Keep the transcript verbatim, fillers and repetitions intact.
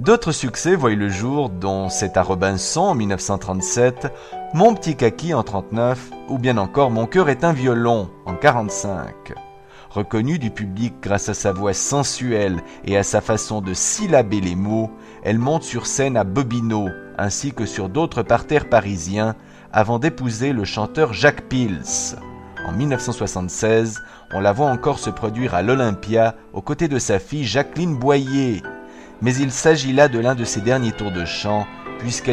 D'autres succès voient le jour, dont C'est à Robinson en mille neuf cent trente-sept, Mon petit kaki en trente-neuf ou bien encore Mon cœur est un violon en quarante-cinq. Reconnue du public grâce à sa voix sensuelle et à sa façon de syllaber les mots, elle monte sur scène à Bobino ainsi que sur d'autres parterres parisiens avant d'épouser le chanteur Jacques Pils. En mille neuf cent soixante-seize, on la voit encore se produire à l'Olympia aux côtés de sa fille Jacqueline Boyer. Mais il s'agit là de l'un de ses derniers tours de chant, puisqu'elle